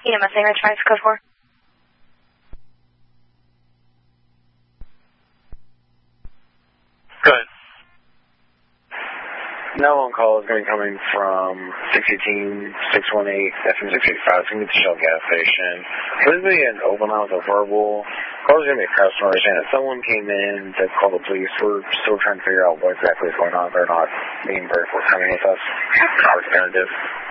EMS English, code 4. Good. 911 call is going to be coming from 618, 618, FM 685. It's going to be the Shell gas station. This is going to be an open line with a verbal. Call is going to be a customer saying that someone came in to call the police. We're still trying to figure out what exactly is going on. They're not being very forthcoming with us. Our representative.